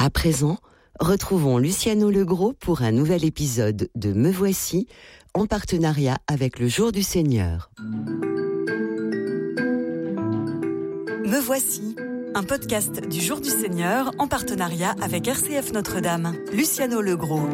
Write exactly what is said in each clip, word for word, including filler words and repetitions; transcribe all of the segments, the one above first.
À présent, retrouvons Luciano Legros pour un nouvel épisode de Me Voici, en partenariat avec le Jour du Seigneur. Me Voici, un podcast du Jour du Seigneur en partenariat avec R C F Notre-Dame. Luciano Legros.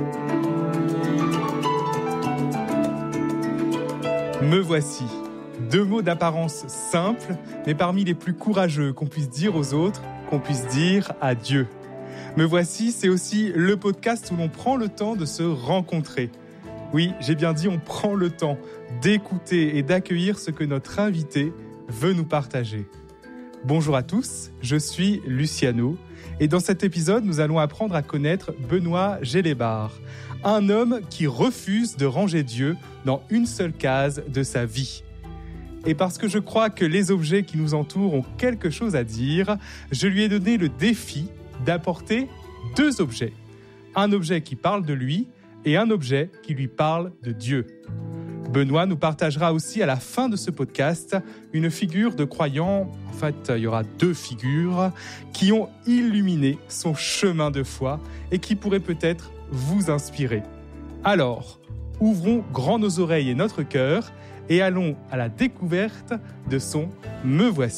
Me voici. Deux mots d'apparence simple, mais parmi les plus courageux qu'on puisse dire aux autres, qu'on puisse dire à Dieu. Me voici, c'est aussi le podcast où l'on prend le temps de se rencontrer. Oui, j'ai bien dit, on prend le temps d'écouter et d'accueillir ce que notre invité veut nous partager. Bonjour à tous, je suis Luciano et dans cet épisode, nous allons apprendre à connaître Benoît Gélébart, un homme qui refuse de ranger Dieu dans une seule case de sa vie. Et parce que je crois que les objets qui nous entourent ont quelque chose à dire, je lui ai donné le défi d'apporter deux objets. Un objet qui parle de lui et un objet qui lui parle de Dieu. Benoît nous partagera aussi à la fin de ce podcast une figure de croyant, en fait il y aura deux figures, qui ont illuminé son chemin de foi et qui pourraient peut-être vous inspirer. Alors, ouvrons grand nos oreilles et notre cœur et allons à la découverte de son « Me voici ».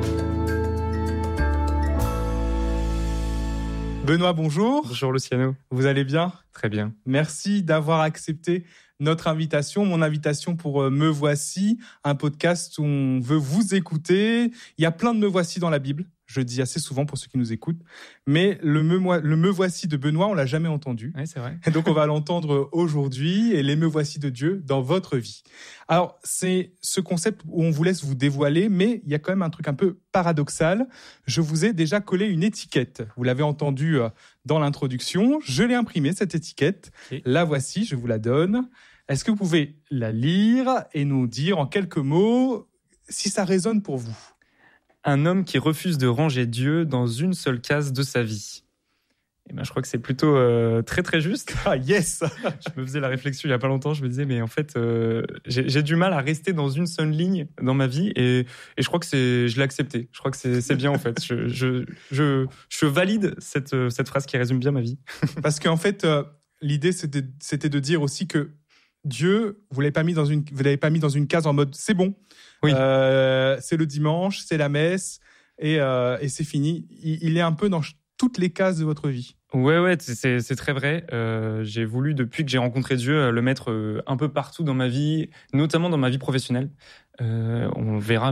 Benoît, bonjour. Bonjour Luciano. Vous allez bien ? Très bien. Merci d'avoir accepté notre invitation, mon invitation pour Me Voici, un podcast où on veut vous écouter. Il y a plein de Me Voici dans la Bible, je le dis assez souvent pour ceux qui nous écoutent, mais le Me, le me Voici de Benoît, on l'a jamais entendu. Oui, c'est vrai. Et donc on va l'entendre aujourd'hui et les Me Voici de Dieu dans votre vie. Alors c'est ce concept où on vous laisse vous dévoiler, mais il y a quand même un truc un peu paradoxal. Je vous ai déjà collé une étiquette. Vous l'avez entendu dans l'introduction. Je l'ai imprimée, cette étiquette. Okay. La voici, je vous la donne. Est-ce que vous pouvez la lire et nous dire en quelques mots si ça résonne pour vous ? Un homme qui refuse de ranger Dieu dans une seule case de sa vie. Eh ben, je crois que c'est plutôt euh, très très juste. Ah yes. Je me faisais la réflexion il y a pas longtemps. Je me disais mais en fait euh, j'ai, j'ai du mal à rester dans une seule ligne dans ma vie et, et je crois que c'est je l'ai accepté. Je crois que c'est, c'est bien en fait. Je, je je je valide cette cette phrase qui résume bien ma vie. Parce qu'en fait euh, l'idée c'était c'était de dire aussi que Dieu, vous l'avez pas mis dans une, vous l'avez pas mis dans une case en mode c'est bon, oui. euh, c'est le dimanche, c'est la messe et, euh, et c'est fini. Il, il est un peu dans toutes les cases de votre vie. Ouais, ouais, c'est, c'est très vrai. Euh, j'ai voulu, depuis que j'ai rencontré Dieu, le mettre un peu partout dans ma vie, notamment dans ma vie professionnelle. Euh, on verra